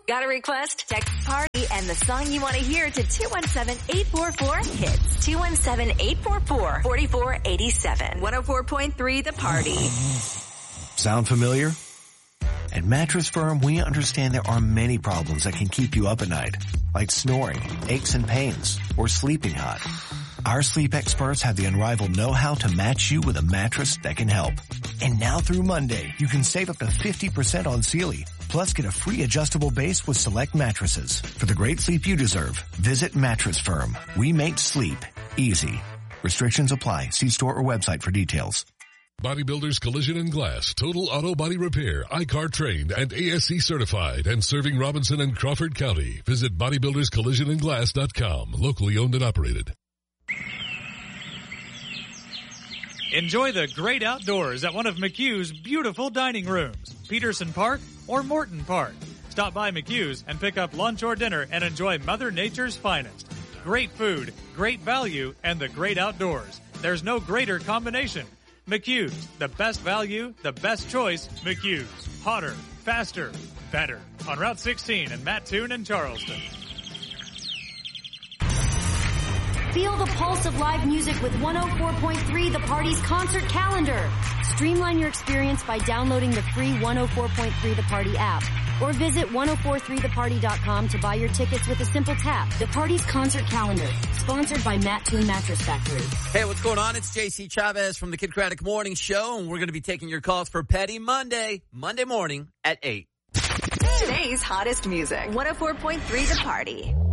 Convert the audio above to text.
Got a request? Text PARTY and the song you want to hear to 217-844-HITS. 217-844-4487. 104.3 The Party. Sound familiar? At Mattress Firm, we understand there are many problems that can keep you up at night, like snoring, aches and pains, or sleeping hot. Our sleep experts have the unrivaled know-how to match you with a mattress that can help. And now through Monday, you can save up to 50% on Sealy. Plus, get a free adjustable base with select mattresses. For the great sleep you deserve, visit Mattress Firm. We make sleep easy. Restrictions apply. See store or website for details. Bodybuilders Collision and Glass, total auto body repair, ICAR trained and ASC certified, and serving Robinson and Crawford County. Visit bodybuilderscollisionandglass.com. Locally owned and operated. Enjoy the great outdoors at one of McHugh's beautiful dining rooms, Peterson Park or Morton Park. Stop by McHugh's and pick up lunch or dinner and enjoy Mother Nature's finest. Great food, great value, and the great outdoors. There's no greater combination. McHugh's, the best value, the best choice, McHugh's. Hotter, faster, better. On Route 16 in Mattoon and Charleston. Feel the pulse of live music with 104.3 The Party's concert calendar. Streamline your experience by downloading the free 104.3 The Party app or visit 1043theparty.com to buy your tickets with a simple tap. The Party's concert calendar, sponsored by Mattoon Mattress Factory. Hey, what's going on? It's JC Chavez from the Kid Craddock Morning Show, and we're going to be taking your calls for Petty Monday morning at 8. Today's hottest music. 104.3 The Party.